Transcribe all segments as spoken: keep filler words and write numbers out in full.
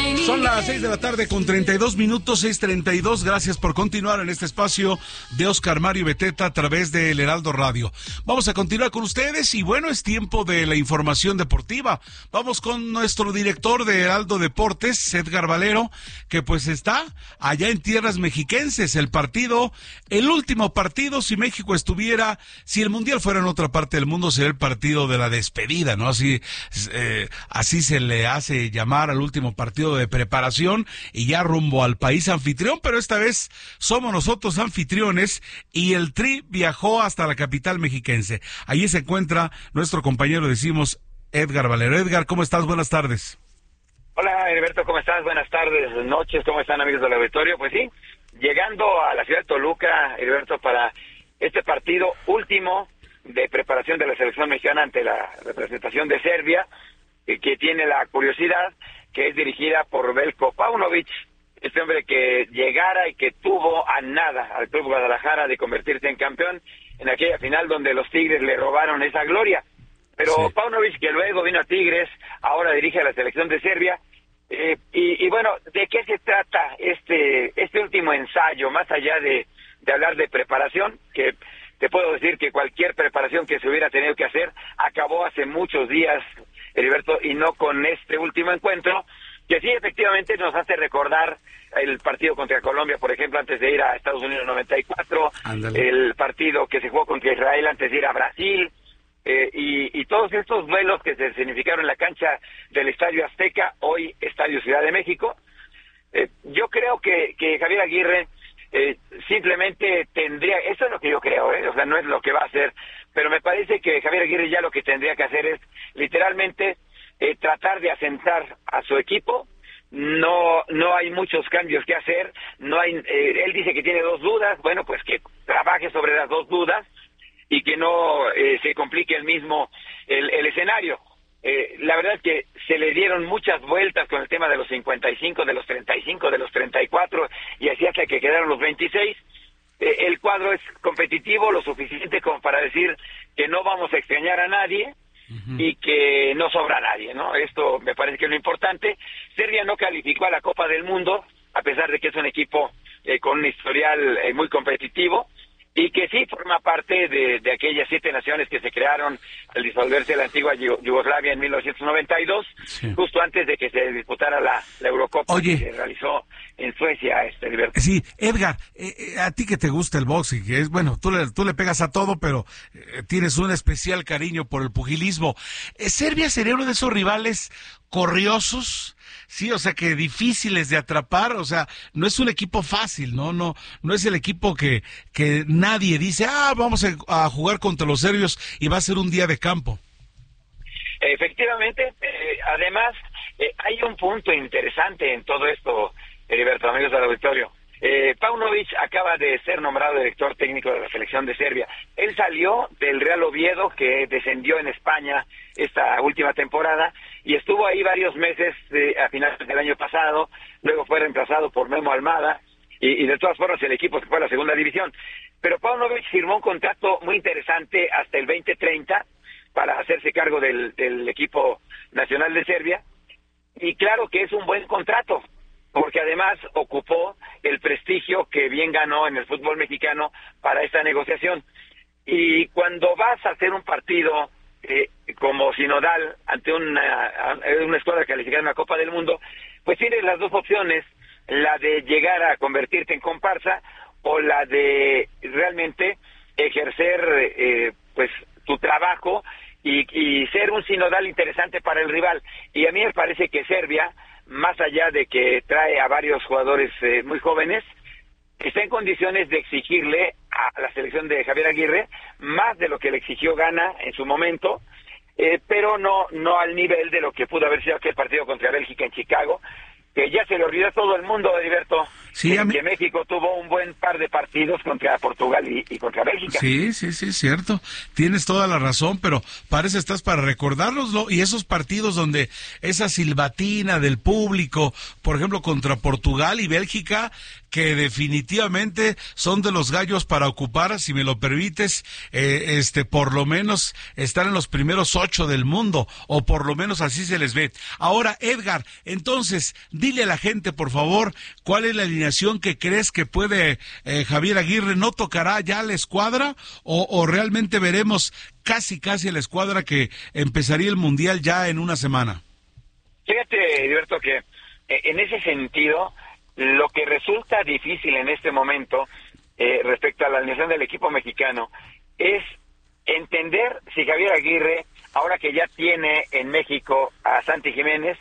Son las seis de la tarde con treinta y dos minutos, seis treinta y dos. Gracias por continuar en este espacio de Oscar Mario Beteta a través del Heraldo Radio. Vamos a continuar con ustedes y bueno, es tiempo de la información deportiva. Vamos con nuestro director de Heraldo Deportes, Edgar Valero, que pues está allá en tierras mexiquenses. El partido, el último partido, si México estuviera, si el Mundial fuera en otra parte del mundo, sería el partido de la despedida, ¿no? Así, eh, así se le hace llamar al último partido de preparación y ya rumbo al país anfitrión, pero esta vez somos nosotros anfitriones y el Tri viajó hasta la capital mexiquense. Allí se encuentra nuestro compañero, decimos, Edgar Valero. Edgar, ¿cómo estás? Buenas tardes. Hola, Heriberto, ¿cómo estás? Buenas tardes, noches, ¿cómo están, amigos del auditorio? Pues sí, llegando a la ciudad de Toluca, Heriberto, para este partido último de preparación de la selección mexicana ante la representación de Serbia, eh, que tiene la curiosidad que es dirigida por Veljko Paunović, este hombre que llegara y que tuvo a nada al Club Guadalajara de convertirse en campeón en aquella final donde los Tigres le robaron esa gloria. Pero sí. Paunović, que luego vino a Tigres, ahora dirige a la selección de Serbia. Eh, y, y bueno, ¿de qué se trata este este último ensayo? Más allá de, de hablar de preparación, que te puedo decir que cualquier preparación que se hubiera tenido que hacer acabó hace muchos días, Heriberto, y no con este último encuentro, que sí efectivamente nos hace recordar el partido contra Colombia, por ejemplo, antes de ir a Estados Unidos noventa y cuatro, Ándale. El partido que se jugó contra Israel antes de ir a Brasil, eh, y, y todos estos duelos que se significaron en la cancha del Estadio Azteca, hoy Estadio Ciudad de México. Eh, yo creo que, que Javier Aguirre eh, simplemente tendría, eso es lo que yo creo, ¿eh? O sea, no es lo que va a hacer, pero me parece que Javier Aguirre ya lo que tendría que hacer es literalmente eh, tratar de asentar a su equipo. No no hay muchos cambios que hacer, no hay eh, él dice que tiene dos dudas, bueno, pues que trabaje sobre las dos dudas y que no eh, se complique el mismo el, el escenario. Eh, la verdad es que se le dieron muchas vueltas con el tema de los cincuenta y cinco, de los treinta y cinco, de los treinta y cuatro y así hasta que quedaron los veintiséis. Eh, el cuadro es competitivo lo suficiente como para decir que no vamos a extrañar a nadie uh-huh. y que no sobra nadie, ¿no? Esto me parece que es lo importante. Serbia no calificó a la Copa del Mundo, a pesar de que es un equipo eh, con un historial eh, muy competitivo, y que sí forma parte de, de aquellas siete naciones que se crearon al disolverse la antigua Yugoslavia en mil novecientos noventa y dos, sí. justo antes de que se disputara la, la Eurocopa Oye. que se realizó en Suecia, este Libertad. Sí, Edgar, eh, a ti que te gusta el boxing, que es bueno, tú le, tú le pegas a todo, pero eh, tienes un especial cariño por el pugilismo. Eh, ¿Serbia sería uno de esos rivales corriosos? Sí, o sea, que difíciles de atrapar, o sea, no es un equipo fácil, ¿no? No no es el equipo que, que nadie dice, ah, vamos a, a jugar contra los serbios y va a ser un día de campo. Efectivamente, eh, además, eh, hay un punto interesante en todo esto, Heriberto, amigos del auditorio. Eh, Paunović acaba de ser nombrado director técnico de la selección de Serbia. Él salió del Real Oviedo, que descendió en España esta última temporada, y estuvo ahí varios meses eh, a finales del año pasado. Luego fue reemplazado por Memo Almada, y, y de todas formas el equipo se fue a la segunda división. Pero Paunović firmó un contrato muy interesante hasta el veinte treinta para hacerse cargo del, del equipo nacional de Serbia, y claro que es un buen contrato, porque además ocupó el prestigio que bien ganó en el fútbol mexicano para esta negociación. Y cuando vas a hacer un partido eh, como sinodal ante una, una escuadra calificada en la Copa del Mundo, pues tienes las dos opciones, la de llegar a convertirte en comparsa o la de realmente ejercer eh, pues tu trabajo y, y ser un sinodal interesante para el rival. Y a mí me parece que Serbia, más allá de que trae a varios jugadores eh, muy jóvenes, está en condiciones de exigirle a la selección de Javier Aguirre más de lo que le exigió Ghana en su momento, eh, pero no no al nivel de lo que pudo haber sido aquel partido contra Bélgica en Chicago, que ya se le olvidó a todo el mundo, Heriberto, sí, que, mí... que México tuvo un buen par de partidos contra Portugal y, y contra Bélgica. Sí, sí, sí, cierto. Tienes toda la razón, pero parece estás para recordárnoslo. Y esos partidos donde esa silbatina del público, por ejemplo, contra Portugal y Bélgica, que definitivamente son de los gallos para ocupar, si me lo permites, eh, este, por lo menos estar en los primeros ocho del mundo, o por lo menos así se les ve. Ahora, Edgar, entonces, dile a la gente, por favor, cuál es la alineación que crees que puede eh, Javier Aguirre. ¿No tocará ya la escuadra o, o realmente veremos casi casi la escuadra que empezaría el Mundial ya en una semana? Fíjate, Heriberto, que eh, en ese sentido, lo que resulta difícil en este momento eh, respecto a la alineación del equipo mexicano es entender si Javier Aguirre, ahora que ya tiene en México a Santi Jiménez,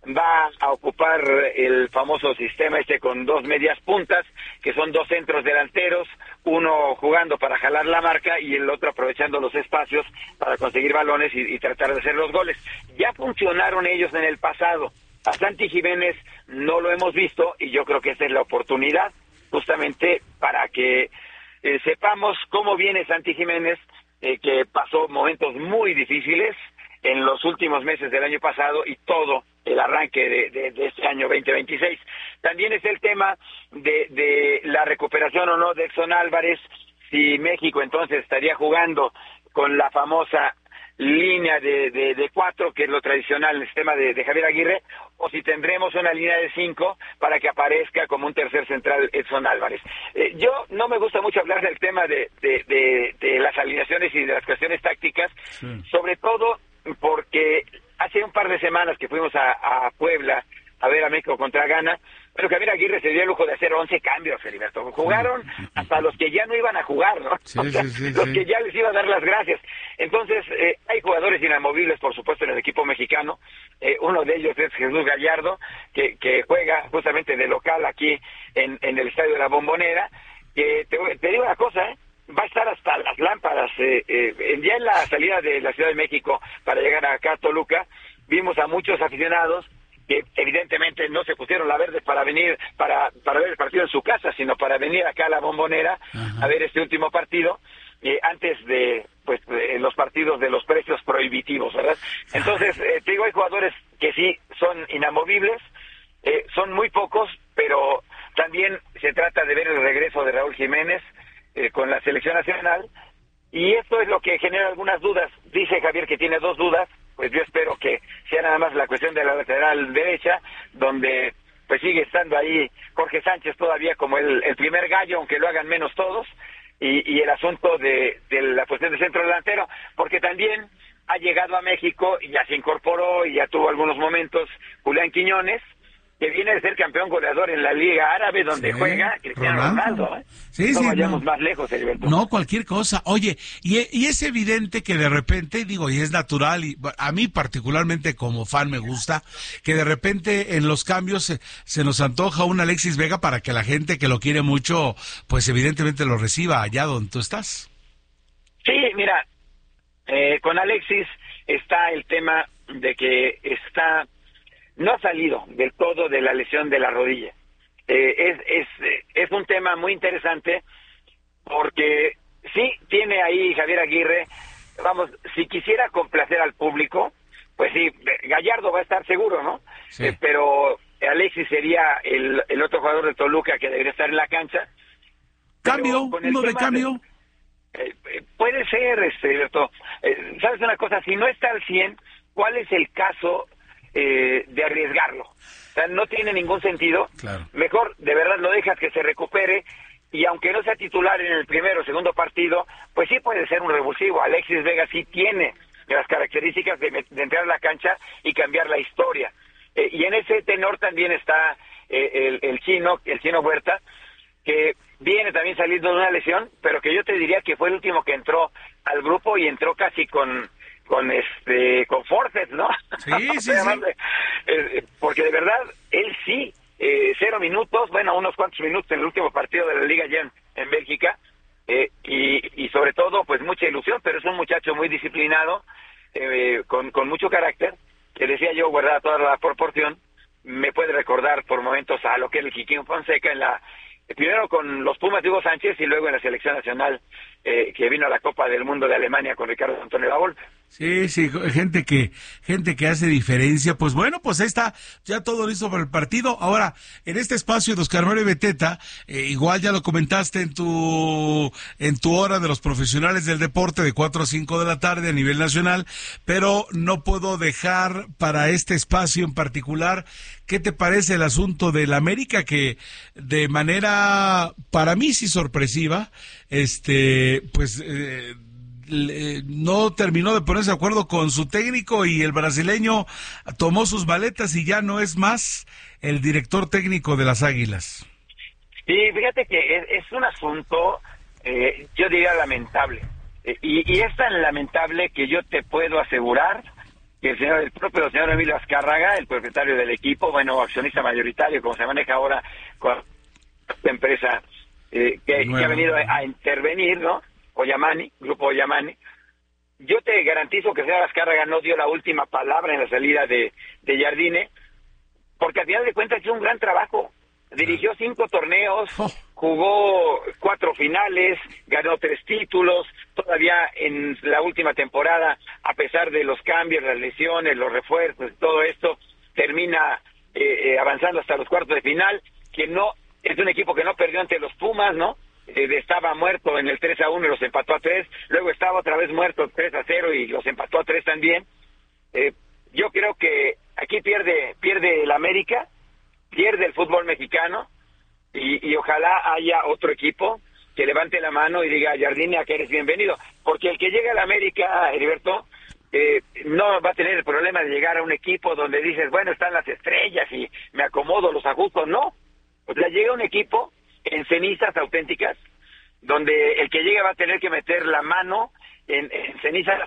va a ocupar el famoso sistema este con dos medias puntas, que son dos centros delanteros, uno jugando para jalar la marca y el otro aprovechando los espacios para conseguir balones y, y tratar de hacer los goles. Ya funcionaron ellos en el pasado. A Santi Jiménez no lo hemos visto y yo creo que esta es la oportunidad justamente para que eh, sepamos cómo viene Santi Jiménez, eh, que pasó momentos muy difíciles en los últimos meses del año pasado y todo el arranque de, de, de este año veinte veintiséis. También es el tema de, de la recuperación o no de Edson Álvarez, si México entonces estaría jugando con la famosa línea de, de, de cuatro, que es lo tradicional en el sistema de, de Javier Aguirre, o si tendremos una línea de cinco para que aparezca como un tercer central Edson Álvarez. Eh, yo no me gusta mucho hablar del tema de, de, de, de las alineaciones y de las cuestiones tácticas, sí. Sobre todo porque hace un par de semanas que fuimos a, a Puebla a ver a México contra Ghana, pero Javier Aguirre se dio el lujo de hacer once cambios, Heriberto. Jugaron hasta los que ya no iban a jugar, ¿no? Sí, o sea, sí, sí, los sí. que ya les iba a dar las gracias. Entonces, eh, hay jugadores inamovibles, por supuesto, en el equipo mexicano. Eh, uno de ellos es Jesús Gallardo, que, que juega justamente de local aquí en, en el Estadio de la Bombonera. Que te, te digo una cosa, ¿eh? Va a estar hasta las lámparas. Eh, eh, ya en la salida de la Ciudad de México para llegar acá a Toluca, vimos a muchos aficionados que evidentemente no se pusieron la verde para venir, para, para ver el partido en su casa, sino para venir acá a la Bombonera. Ajá. A ver este último partido, eh, antes de pues de los partidos de los precios prohibitivos, ¿verdad? Entonces, eh, te digo, hay jugadores que sí son inamovibles, eh, son muy pocos, pero también se trata de ver el regreso de Raúl Jiménez eh, con la selección nacional, y esto es lo que genera algunas dudas. Dice Javier que tiene dos dudas. Pues yo espero que sea nada más la cuestión de la lateral derecha, donde pues sigue estando ahí Jorge Sánchez todavía como el, el primer gallo, aunque lo hagan menos todos, y, y el asunto de, de la cuestión del centro delantero, porque también ha llegado a México y ya se incorporó y ya tuvo algunos momentos Julián Quiñones, que viene de ser campeón goleador en la Liga Árabe, donde sí, juega Cristiano Ronaldo. Ronaldo ¿eh? Sí, no sí, vayamos no. más lejos, Heriberto. No, cualquier cosa. Oye, y, y es evidente que de repente, digo, y es natural, y a mí particularmente como fan me gusta, que de repente en los cambios se, se nos antoja un Alexis Vega para que la gente que lo quiere mucho, pues evidentemente lo reciba allá donde tú estás. Sí, mira, eh, con Alexis está el tema de que está... no ha salido del todo de la lesión de la rodilla. Eh, es, es, es un tema muy interesante porque sí tiene ahí Javier Aguirre, vamos, si quisiera complacer al público, pues sí, Gallardo va a estar seguro, ¿no? Sí. Eh, pero Alexis sería el, el otro jugador de Toluca que debería estar en la cancha. Cambio, uno de cambio. De, eh, eh, puede ser, este, eh, ¿sabes una cosa? Si no está al cien, ¿cuál es el caso Eh, de arriesgarlo? O sea, no tiene ningún sentido. Claro. Mejor de verdad lo dejas que se recupere, y aunque no sea titular en el primero o segundo partido, pues sí puede ser un revulsivo. Alexis Vega sí tiene las características de, de entrar a la cancha y cambiar la historia. Eh, y en ese tenor también está eh, el, el chino, el chino Huerta, que viene también saliendo de una lesión, pero que yo te diría que fue el último que entró al grupo y entró casi con con este con forceps, ¿no? Sí, sí, sí. Eh, porque de verdad él sí eh, cero minutos, bueno, unos cuantos minutos en el último partido de la Liga ya en, en Bélgica, eh, y, y sobre todo pues mucha ilusión, pero es un muchacho muy disciplinado, eh, con, con mucho carácter, que decía yo, guardada toda la proporción, me puede recordar por momentos a lo que es el Quiquín Fonseca en la primero con los Pumas de Hugo Sánchez y luego en la selección nacional, eh, que vino a la Copa del Mundo de Alemania con Ricardo Antonio Lavolpe. Sí, sí, gente que gente que hace diferencia. Pues bueno, pues ahí está, ya todo listo para el partido. Ahora, en este espacio de Oscar Mario Beteta, eh, igual ya lo comentaste en tu en tu hora de los profesionales del deporte de cuatro a cinco de la tarde a nivel nacional, pero no puedo dejar para este espacio en particular, ¿qué te parece el asunto del América que de manera para mí sí sorpresiva, este, pues eh, no terminó de ponerse de acuerdo con su técnico y el brasileño tomó sus maletas y ya no es más el director técnico de las Águilas? Sí, fíjate que es, es un asunto, eh, yo diría lamentable, eh, y, y es tan lamentable que yo te puedo asegurar que el señor, el propio señor Emilio Azcárraga, el propietario del equipo, bueno, accionista mayoritario, como se maneja ahora con esta empresa eh, que, que ha venido a, a intervenir, ¿no? Oyamani, Grupo Oyamani, yo te garantizo que el señor Azcárraga no dio la última palabra en la salida de, de Jardine, porque al final de cuentas hizo un gran trabajo. Dirigió cinco torneos, jugó cuatro finales, ganó tres títulos, todavía en la última temporada, a pesar de los cambios, las lesiones, los refuerzos, todo esto, termina eh, eh, avanzando hasta los cuartos de final, que no, es un equipo que no perdió ante los Pumas, ¿no? Eh, estaba muerto en el tres a uno y los empató a tres, luego estaba otra vez muerto tres a cero y los empató a tres también. Eh, yo creo que aquí pierde pierde el América, pierde el fútbol mexicano y, y ojalá haya otro equipo que levante la mano y diga, Jardine, a que eres bienvenido, porque el que llega al América, Heriberto, eh, no va a tener el problema de llegar a un equipo donde dices, bueno, están las estrellas y me acomodo, los ajusto, no, o sea, llega un equipo en cenizas auténticas, donde el que llegue va a tener que meter la mano en, en cenizas,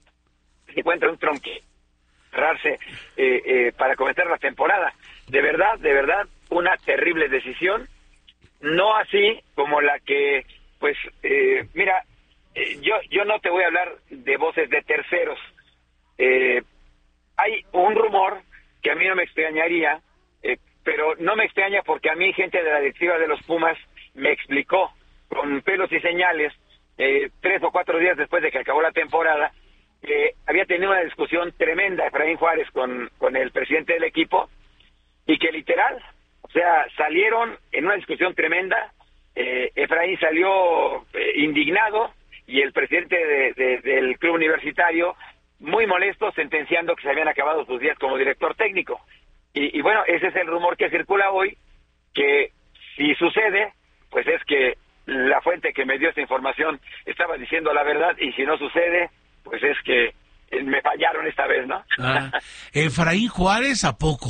se encuentra un tronque, cerrarse eh, eh, para comenzar la temporada. De verdad, de verdad, una terrible decisión, no así como la que, pues, eh, mira, eh, yo yo no te voy a hablar de voces de terceros. Eh, hay un rumor que a mí no me extrañaría, eh, pero no me extraña porque a mí gente de la directiva de los Pumas me explicó con pelos y señales, eh, tres o cuatro días después de que acabó la temporada, que había tenido una discusión tremenda Efraín Juárez con, con el presidente del equipo, y que literal, o sea, salieron en una discusión tremenda, eh, Efraín salió eh, indignado, y el presidente de, de, del club universitario muy molesto, sentenciando que se habían acabado sus días como director técnico. Y, y bueno, ese es el rumor que circula hoy, que si sucede, pues es que la fuente que me dio esta información estaba diciendo la verdad, y si no sucede, pues es que me fallaron esta vez, ¿no? Ah, Efraín Juárez, ¿a poco?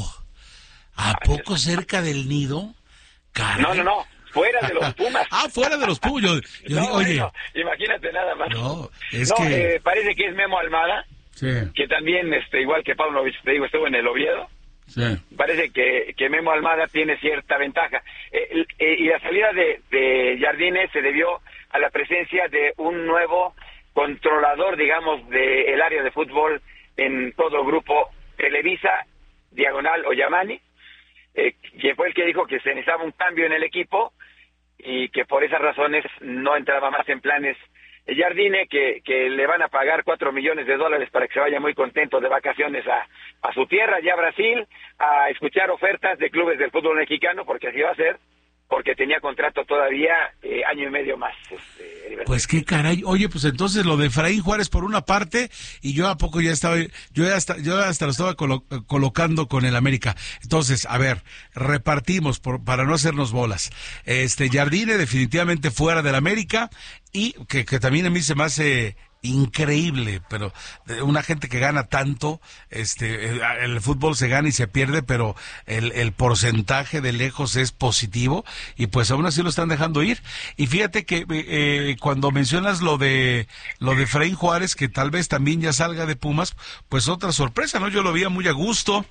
¿A poco cerca del nido? Caray. No, no, no, fuera de los Pumas. Ah, fuera de los Pumas. Yo, yo no, digo, oye. Bueno, imagínate nada más. No, es no, que... Eh, parece que es Memo Almada, sí, que también, este, igual que Pavlovich, te digo, estuvo en el Oviedo. Sí. Parece que, que Memo Almada tiene cierta ventaja. Eh, eh, y la salida de, de Jardine se debió a la presencia de un nuevo controlador, digamos, del área de fútbol en todo el grupo Televisa, diagonal Oyamani, eh, que fue el que dijo que se necesitaba un cambio en el equipo y que por esas razones no entraba más en planes Jardine, que, que le van a pagar cuatro millones de dólares para que se vaya muy contento de vacaciones a, a su tierra, ya a Brasil, a escuchar ofertas de clubes del fútbol mexicano, porque así va a ser, porque tenía contrato todavía eh, año y medio más. Este, pues qué caray. Oye, pues entonces lo de Efraín Juárez por una parte, y yo a poco ya estaba, yo ya hasta, yo hasta lo estaba colo colocando con el América. Entonces, a ver, repartimos por, para no hacernos bolas. Este, Jardine definitivamente fuera del América, y que, que también a mí se me hace increíble, pero una gente que gana tanto, este, el, el fútbol se gana y se pierde, pero el, el porcentaje de lejos es positivo, y pues aún así lo están dejando ir. Y fíjate que eh, cuando mencionas lo de lo de Efraín Juárez, que tal vez también ya salga de Pumas, pues otra sorpresa, ¿no? Yo lo veía muy a gusto,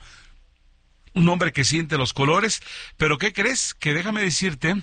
un hombre que siente los colores, pero ¿qué crees? Que déjame decirte,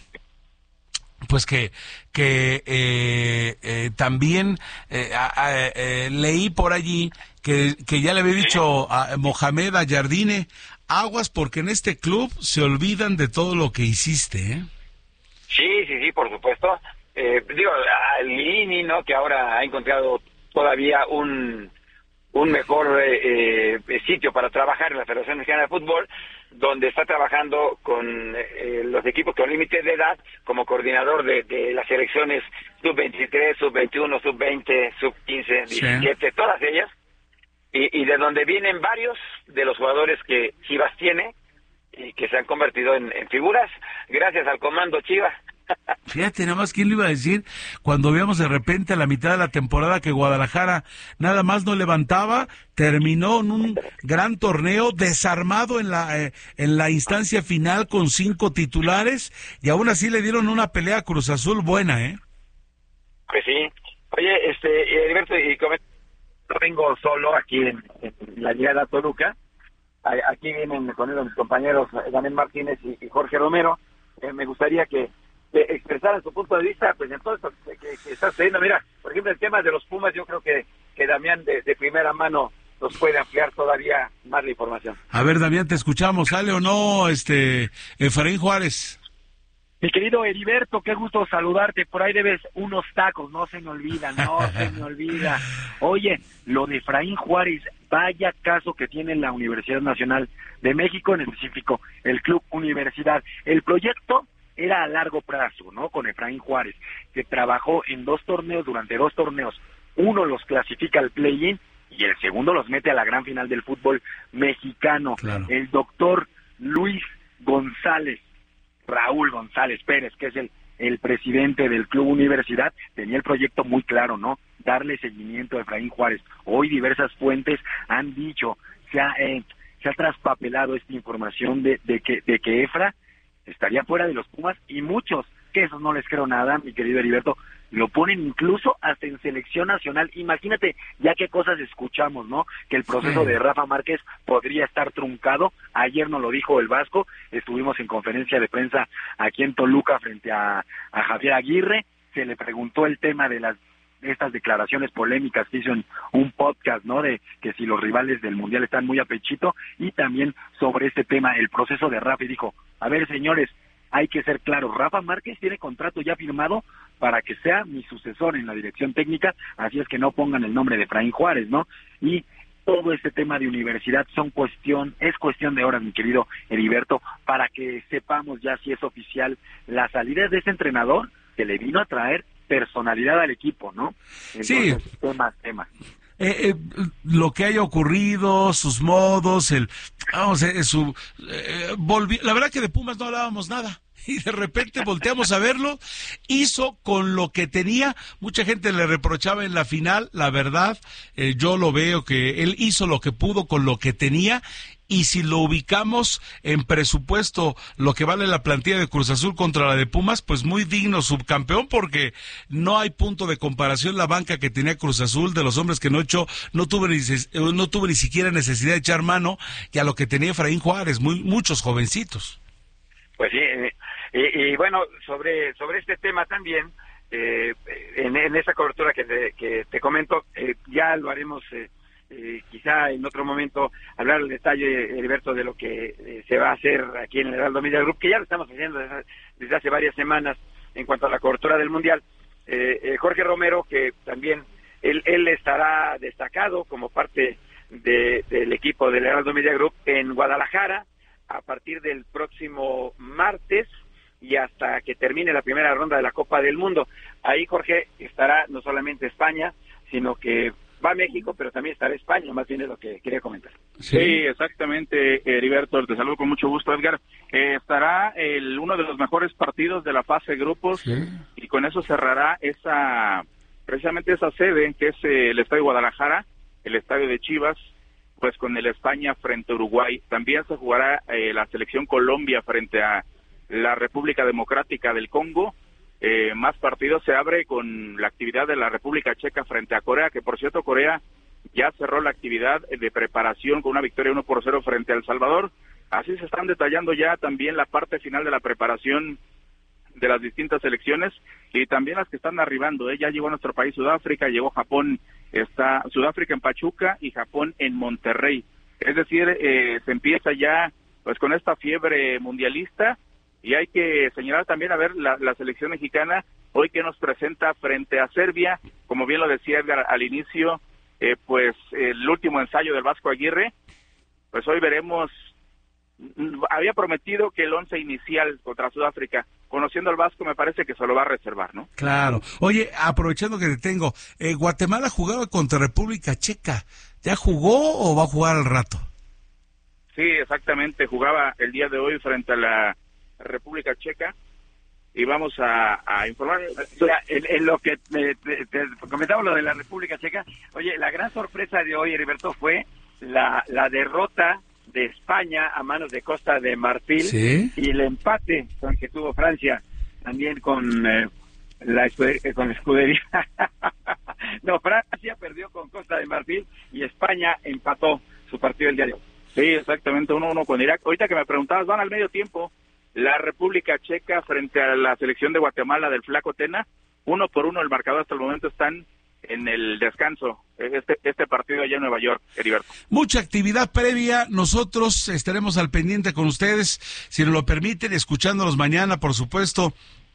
pues que que eh, eh, también eh, a, a, eh, leí por allí que, que ya le había dicho a Mohamed a Jardine, aguas porque en este club se olvidan de todo lo que hiciste, ¿eh? Sí, sí, sí, por supuesto. Eh, digo, al Lini, ¿no? Que ahora ha encontrado todavía un un mejor eh, eh, sitio para trabajar en la Federación Mexicana de Fútbol, donde está trabajando con eh, los equipos con límite de edad como coordinador de, de las selecciones sub veintitrés, sub veintiuno, sub veinte, sub quince, diecisiete, sí. Todas ellas, y, y de donde vienen varios de los jugadores que Chivas tiene y que se han convertido en, en figuras gracias al comando Chivas. Fíjate, nada más, ¿quién lo iba a decir? Cuando veíamos de repente a la mitad de la temporada que Guadalajara nada más no levantaba, terminó en un gran torneo desarmado en la eh, en la instancia final con cinco titulares, y aún así le dieron una pelea a Cruz Azul buena, ¿eh? Pues sí. Oye, este, Heriberto, y como no vengo solo aquí en, en la llegada a Toluca, aquí vienen conmigo mis compañeros Daniel Martínez y, y Jorge Romero. Eh, me gustaría que de expresar su punto de vista, pues en todo esto que, que, que está sucediendo. Mira, por ejemplo, el tema de los Pumas, yo creo que, que Damián de, de primera mano nos puede ampliar todavía más la información. A ver, Damián, te escuchamos. ¿Sale o no este Efraín Juárez? Mi querido Heriberto, qué gusto saludarte. Por ahí debes unos tacos, no se me olvida, no se me olvida. Oye, lo de Efraín Juárez, vaya caso que tiene la Universidad Nacional de México, en específico el Club Universidad. El proyecto era a largo plazo, ¿no? Con Efraín Juárez, que trabajó en dos torneos, durante dos torneos. Uno los clasifica al play-in y el segundo los mete a la gran final del fútbol mexicano. Claro. El doctor Luis González, Raúl González Pérez, que es el, el presidente del Club Universidad, tenía el proyecto muy claro, ¿no? Darle seguimiento a Efraín Juárez. Hoy diversas fuentes han dicho, se ha, eh, se ha traspapelado esta información de, de que de que Efra estaría fuera de los Pumas, y muchos, que eso no les creo nada, mi querido Heriberto, lo ponen incluso hasta en selección nacional. Imagínate ya qué cosas escuchamos, ¿no? Que el proceso sí. de Rafa Márquez podría estar truncado. Ayer nos lo dijo el Vasco, estuvimos en conferencia de prensa aquí en Toluca frente a, a Javier Aguirre, se le preguntó el tema de las estas declaraciones polémicas que hizo en un podcast, ¿no? De que si los rivales del Mundial están muy a pechito, y también sobre este tema, el proceso de Rafa, y dijo, a ver, señores, hay que ser claros, Rafa Márquez tiene contrato ya firmado para que sea mi sucesor en la dirección técnica, así es que no pongan el nombre de Efraín Juárez, ¿no? Y todo este tema de universidad son cuestión, es cuestión de horas, mi querido Heriberto, para que sepamos ya si es oficial la salida de ese entrenador que le vino a traer personalidad al equipo, ¿no? Entonces, sí. Temas, temas. Eh, eh, lo que haya ocurrido, sus modos, el, vamos, eh, su, eh, volví, la verdad que de Pumas no hablábamos nada. Y de repente volteamos a verlo, hizo con lo que tenía. Mucha gente le reprochaba en la final, la verdad, eh, yo lo veo que él hizo lo que pudo con lo que tenía. Y si lo ubicamos en presupuesto, lo que vale la plantilla de Cruz Azul contra la de Pumas, pues muy digno subcampeón, porque no hay punto de comparación. La banca que tenía Cruz Azul, de los hombres que no echó, no tuvo ni, no tuvo ni siquiera necesidad de echar mano, y a lo que tenía Efraín Juárez, muy, muchos jovencitos. Pues sí, y, y bueno, sobre sobre este tema también, eh, en, en esa cobertura que te, que te comento, eh, ya lo haremos eh, eh, quizá en otro momento, hablar al detalle, Heriberto, de lo que eh, se va a hacer aquí en el Heraldo Media Group, que ya lo estamos haciendo desde, desde hace varias semanas en cuanto a la cobertura del Mundial. Eh, eh, Jorge Romero, que también él, él estará destacado como parte de, del equipo del Heraldo Media Group en Guadalajara a partir del próximo martes y hasta que termine la primera ronda de la Copa del Mundo. Ahí Jorge estará no solamente España, sino que va a México, pero también estará España, más bien es lo que quería comentar. Sí, sí, exactamente, Heriberto, te saludo con mucho gusto, Edgar. Eh, estará el uno de los mejores partidos de la fase de grupos, sí. Y con eso cerrará esa, precisamente esa sede, que es eh, el Estadio Guadalajara, el Estadio de Chivas, pues con el España frente a Uruguay. También se jugará eh, la selección Colombia frente a la República Democrática del Congo. Eh, más partidos se abre con la actividad de la República Checa frente a Corea, que por cierto Corea ya cerró la actividad de preparación con una victoria uno por cero frente a El Salvador. Así se están detallando ya también la parte final de la preparación de las distintas selecciones y también las que están arribando, ¿eh? Ya llegó a nuestro país Sudáfrica, llegó Japón, está Sudáfrica en Pachuca y Japón en Monterrey. Es decir, eh, se empieza ya pues con esta fiebre mundialista. Y hay que señalar también, a ver, la, la selección mexicana, hoy que nos presenta frente a Serbia, como bien lo decía Edgar al inicio, eh, pues el último ensayo del Vasco Aguirre, pues hoy veremos. Había prometido que el once inicial contra Sudáfrica, conociendo al Vasco, me parece que se lo va a reservar, ¿no? Claro. Oye, aprovechando que te tengo, eh, Guatemala jugaba contra República Checa. ¿Ya jugó o va a jugar al rato? Sí, exactamente. Jugaba el día de hoy frente a la República Checa y vamos a, a informar. O sea, en, en lo que te, te, te comentamos lo de la República Checa, oye, la gran sorpresa de hoy, Heriberto, fue la, la derrota de España a manos de Costa de Marfil, ¿sí? Y el empate con que tuvo Francia también con eh, la escudería, con la escudería. No, Francia perdió con Costa de Marfil y España empató su partido el día de hoy. Sí, exactamente, uno uno con Irak. Ahorita que me preguntabas, van al medio tiempo la República Checa frente a la selección de Guatemala del Flaco Tena, uno por uno el marcador hasta el momento. Están en el descanso, este, este partido allá en Nueva York, Heriberto. Mucha actividad previa, nosotros estaremos al pendiente con ustedes, si nos lo permiten, escuchándolos mañana, por supuesto,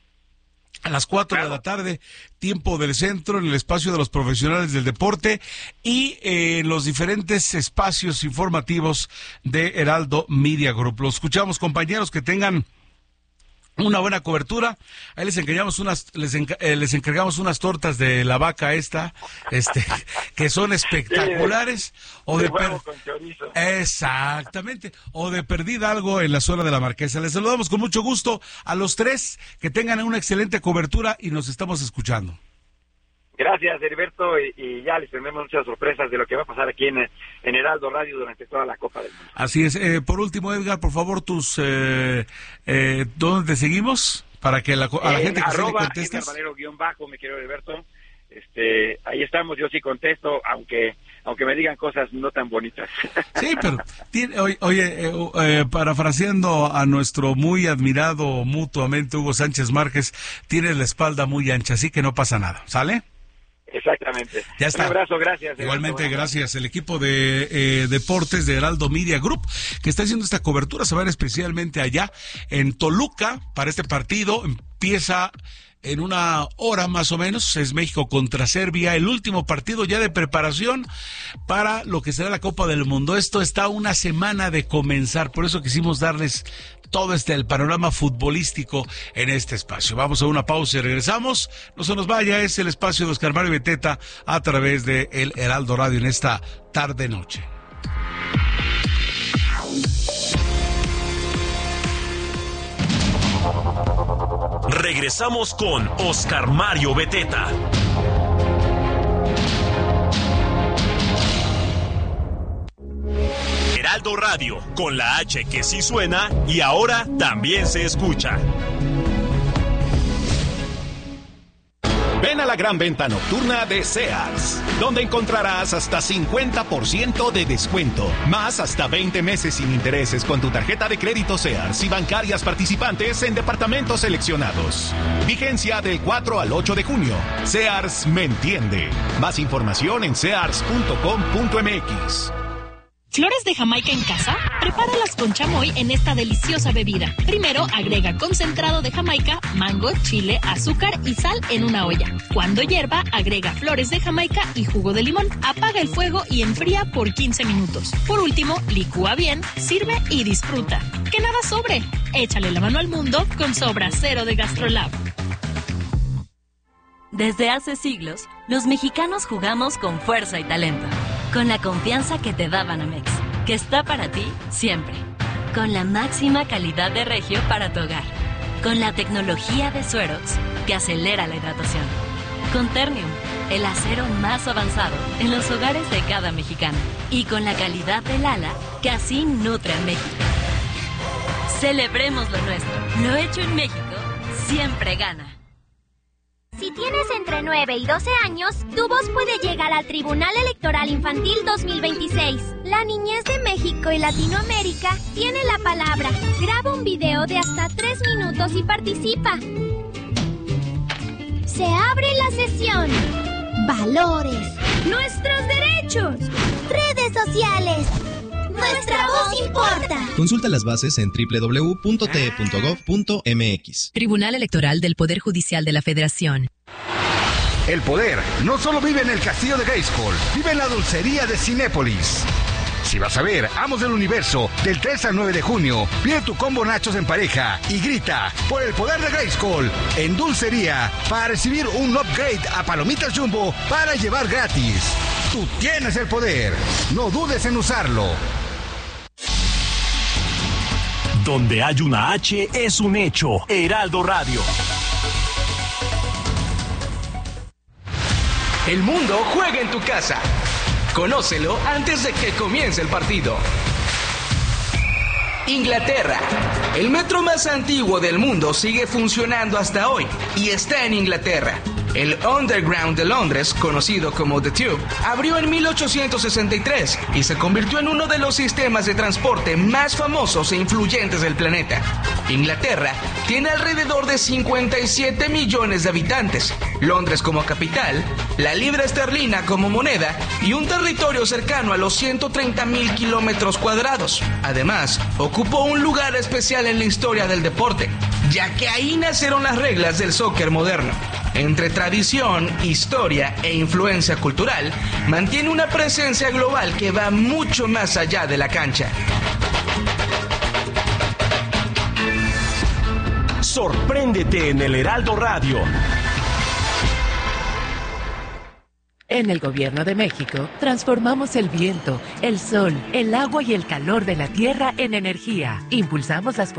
a las cuatro claro. de la tarde, tiempo del centro, en el espacio de los profesionales del deporte y eh, en los diferentes espacios informativos de Heraldo Media Group. Los escuchamos, compañeros, que tengan una buena cobertura. Ahí les encargamos unas, les, enca- eh, les encargamos unas tortas de la vaca esta, este, que son espectaculares. Sí, o de, de per- con chorizo. Exactamente. O de perdida algo en la zona de la Marquesa. Les saludamos con mucho gusto a los tres. Que tengan una excelente cobertura y nos estamos escuchando. Gracias, Heriberto, y, y ya les tenemos muchas sorpresas de lo que va a pasar aquí en, en Heraldo Radio durante toda la Copa del Mundo. Así es. Eh, por último, Edgar, por favor, tus eh, eh, ¿dónde te seguimos? Para que la, a la en gente que arroba, se le contestes. En Valero guión bajo, mi querido Heriberto. Este, ahí estamos, yo sí contesto, aunque aunque me digan cosas no tan bonitas. Sí, pero tiene, oye, oye eh, eh, parafraseando a nuestro muy admirado mutuamente Hugo Sánchez Márquez, tienes la espalda muy ancha, así que no pasa nada, ¿sale? Exactamente. Ya está. Un abrazo, gracias. Igualmente, gracias. El equipo de eh, deportes de Heraldo Media Group, que está haciendo esta cobertura, se va a ir especialmente allá en Toluca para este partido. Empieza en una hora más o menos, es México contra Serbia, el último partido ya de preparación para lo que será la Copa del Mundo. Esto está a una semana de comenzar, por eso quisimos darles todo este el panorama futbolístico en este espacio. Vamos a una pausa y regresamos. No se nos vaya, es el espacio de Oscar Mario Beteta a través de el Heraldo Radio en esta tarde-noche. Regresamos con Oscar Mario Beteta. Heraldo Radio, con la H que sí suena y ahora también se escucha. Ven a la gran venta nocturna de Sears, donde encontrarás hasta cincuenta por ciento de descuento, más hasta veinte meses sin intereses con tu tarjeta de crédito Sears y bancarias participantes en departamentos seleccionados. Vigencia del cuatro al ocho de junio. Sears me entiende. Más información en sears punto com punto m x. ¿Flores de Jamaica en casa? Prepáralas con chamoy en esta deliciosa bebida. Primero, agrega concentrado de Jamaica, mango, chile, azúcar y sal en una olla. Cuando hierva, agrega flores de Jamaica y jugo de limón. Apaga el fuego y enfría por quince minutos. Por último, licúa bien, sirve y disfruta. ¡Que nada sobre! Échale la mano al mundo con Sobra Cero de GastroLab. Desde hace siglos, los mexicanos jugamos con fuerza y talento. Con la confianza que te da Banamex, que está para ti siempre. Con la máxima calidad de Regio para tu hogar. Con la tecnología de Suerox, que acelera la hidratación. Con Ternium, el acero más avanzado en los hogares de cada mexicano. Y con la calidad de Lala, que así nutre a México. Celebremos lo nuestro. Lo hecho en México siempre gana. Si tienes entre nueve y doce años, tu voz puede llegar al Tribunal Electoral Infantil dos mil veintiséis. La niñez de México y Latinoamérica tiene la palabra. Graba un video de hasta tres minutos y participa. Se abre la sesión. Valores. Nuestros derechos. Redes sociales. Nuestra voz importa. Consulta las bases en doble u doble u doble u punto t e punto gov punto m x. Tribunal Electoral del Poder Judicial de la Federación. El poder no solo vive en el castillo de Grayskull, vive en la dulcería de Cinépolis. Si vas a ver Amos del Universo del tres al nueve de junio, pide tu combo nachos en pareja y grita por el poder de Grayskull en dulcería para recibir un upgrade a palomitas Jumbo para llevar gratis. Tú tienes el poder, no dudes en usarlo. Donde hay una H es un hecho. Heraldo Radio. El mundo juega en tu casa. Conócelo antes de que comience el partido. Inglaterra. El metro más antiguo del mundo sigue funcionando hasta hoy y está en Inglaterra. El Underground de Londres, conocido como The Tube, abrió en mil ochocientos sesenta y tres y se convirtió en uno de los sistemas de transporte más famosos e influyentes del planeta. Inglaterra tiene alrededor de cincuenta y siete millones de habitantes, Londres como capital, la libra esterlina como moneda y un territorio cercano a los ciento treinta mil kilómetros cuadrados. Además, ocupó un lugar especial en la historia del deporte, ya que ahí nacieron las reglas del soccer moderno. Entre tradición, historia e influencia cultural, mantiene una presencia global que va mucho más allá de la cancha. Sorpréndete en el Heraldo Radio. En el Gobierno de México, transformamos el viento, el sol, el agua y el calor de la tierra en energía. Impulsamos las